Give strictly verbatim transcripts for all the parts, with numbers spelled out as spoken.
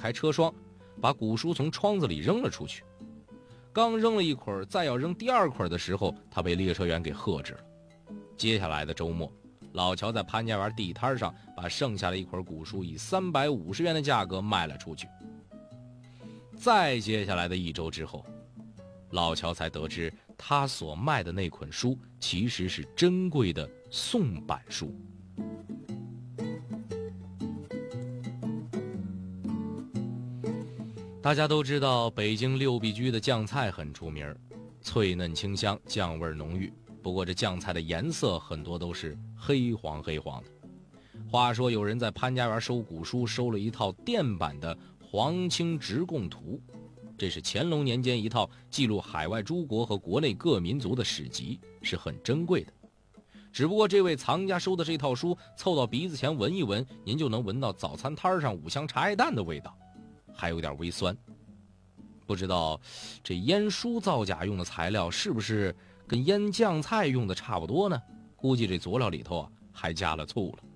开车窗，把古书从窗子里扔了出去。刚扔了一捆，再要扔第二捆的时候，他被列车员给喝止了。接下来的周末，老乔在潘家园地摊上把剩下的一捆古书以三百五十元的价格卖了出去。再接下来的一周之后，老乔才得知他所卖的那捆书其实是珍贵的宋版书。大家都知道北京六必居的酱菜很出名，脆嫩清香，酱味浓郁。不过这酱菜的颜色很多都是黑黄黑黄的。话说有人在潘家园收古书，收了一套电版的《黄清直贡图》，这是乾隆年间一套记录海外诸国和国内各民族的史籍，是很珍贵的。只不过这位藏家收的这套书，凑到鼻子前闻一闻，您就能闻到早餐摊上五香茶叶蛋的味道，还有点微酸。不知道这腌书造假用的材料是不是跟腌酱菜用的差不多呢？估计这佐料里头啊还加了醋了。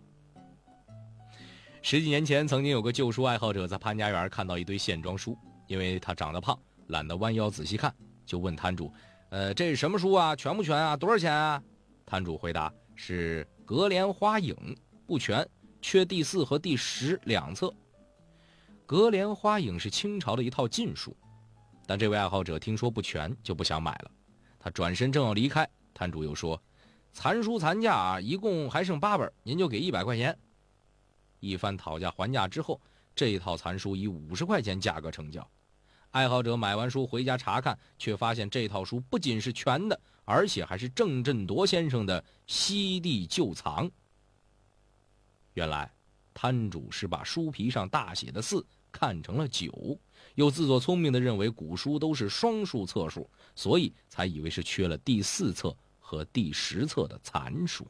十几年前，曾经有个旧书爱好者在潘家园看到一堆线装书，因为他长得胖，懒得弯腰仔细看，就问摊主：“呃，这是什么书啊？全不全啊？多少钱啊？”摊主回答：“是《格莲花影》，不全，缺第四和第十两册。”《格莲花影》是清朝的一套禁书，但这位爱好者听说不全，就不想买了。他转身正要离开，摊主又说：“残书残价啊，一共还剩八本，您就给一百块钱。”一番讨价还价之后，这一套残书以五十块钱价格成交。爱好者买完书回家查看，却发现这套书不仅是全的，而且还是郑振铎先生的西地旧藏。原来摊主是把书皮上大写的四看成了九，又自作聪明地认为古书都是双数册数，所以才以为是缺了第四册和第十册的残书。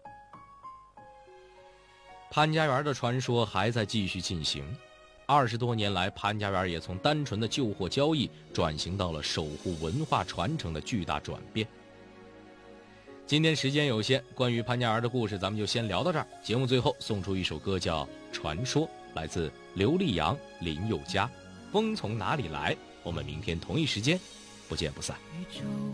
潘家园的传说还在继续进行，二十多年来，潘家园也从单纯的旧货交易转型到了守护文化传承的巨大转变。今天时间有限，关于潘家园的故事咱们就先聊到这儿。节目最后送出一首歌叫《传说》，来自刘力扬、林宥嘉，风从哪里来？我们明天同一时间不见不散。